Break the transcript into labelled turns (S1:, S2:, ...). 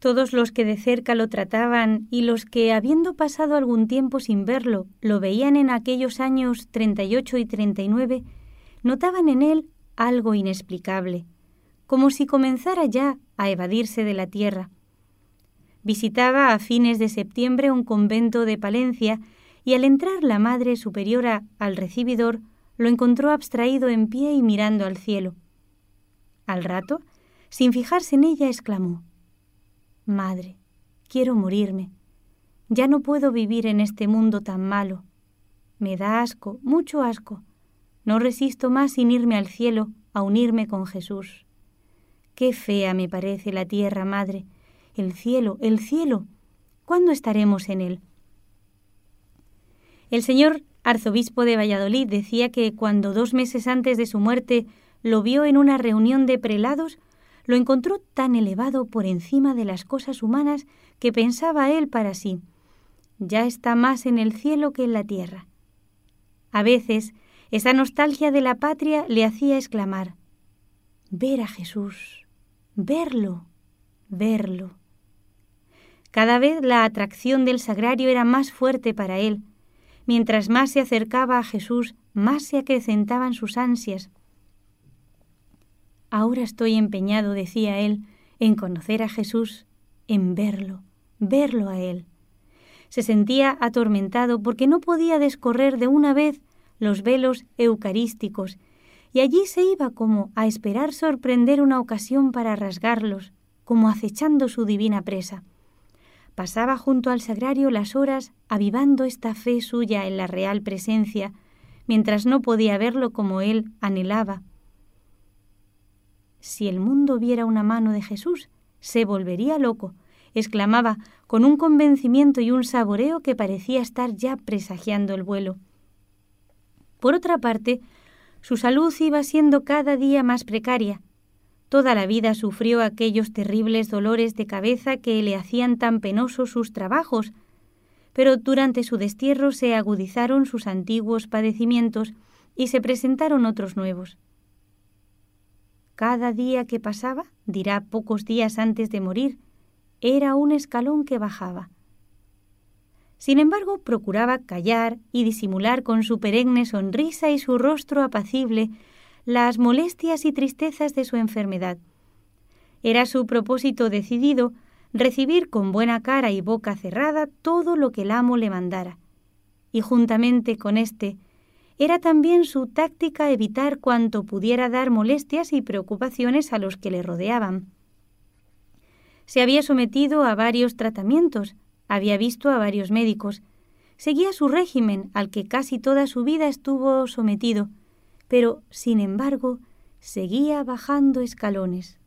S1: Todos los que de cerca lo trataban y los que, habiendo pasado algún tiempo sin verlo, lo veían en aquellos años 38 y 39, notaban en él algo inexplicable, como si comenzara ya a evadirse de la tierra. Visitaba a fines de septiembre un convento de Palencia y al entrar la Madre Superiora al recibidor, lo encontró abstraído en pie y mirando al cielo. Al rato, sin fijarse en ella, exclamó: «Madre, quiero morirme. Ya no puedo vivir en este mundo tan malo. Me da asco, mucho asco. No resisto más sin irme al cielo a unirme con Jesús. Qué fea me parece la tierra, madre. El cielo, el cielo. ¿Cuándo estaremos en él?». El señor arzobispo de Valladolid decía que cuando 2 meses antes de su muerte lo vio en una reunión de prelados, lo encontró tan elevado por encima de las cosas humanas que pensaba él para sí: ya está más en el cielo que en la tierra. A veces, esa nostalgia de la patria le hacía exclamar: ver a Jesús, verlo, verlo. Cada vez la atracción del sagrario era más fuerte para él. Mientras más se acercaba a Jesús, más se acrecentaban sus ansias. Ahora estoy empeñado, decía él, en conocer a Jesús, en verlo, verlo a él. Se sentía atormentado porque no podía descorrer de una vez los velos eucarísticos, y allí se iba como a esperar sorprender una ocasión para rasgarlos, como acechando su divina presa. Pasaba junto al sagrario las horas avivando esta fe suya en la real presencia, mientras no podía verlo como él anhelaba. Si el mundo viera una mano de Jesús, se volvería loco, exclamaba con un convencimiento y un saboreo que parecía estar ya presagiando el vuelo. Por otra parte, su salud iba siendo cada día más precaria. Toda la vida sufrió aquellos terribles dolores de cabeza que le hacían tan penosos sus trabajos, pero durante su destierro se agudizaron sus antiguos padecimientos y se presentaron otros nuevos. Cada día que pasaba, dirá pocos días antes de morir, era un escalón que bajaba. Sin embargo, procuraba callar y disimular con su perenne sonrisa y su rostro apacible las molestias y tristezas de su enfermedad. Era su propósito decidido recibir con buena cara y boca cerrada todo lo que el amo le mandara, y juntamente con éste era también su táctica evitar cuanto pudiera dar molestias y preocupaciones a los que le rodeaban. Se había sometido a varios tratamientos, había visto a varios médicos, seguía su régimen al que casi toda su vida estuvo sometido, pero, sin embargo, seguía bajando escalones.